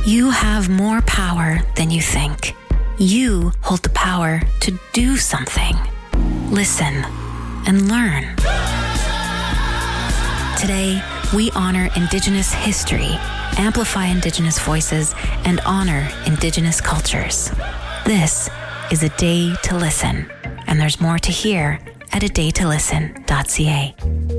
You have more power than you think. You hold the power to do something. Listen and learn. Today, we honor Indigenous history, amplify Indigenous voices, and honor Indigenous cultures. This is A Day to Listen, and there's more to hear at adaytolisten.ca.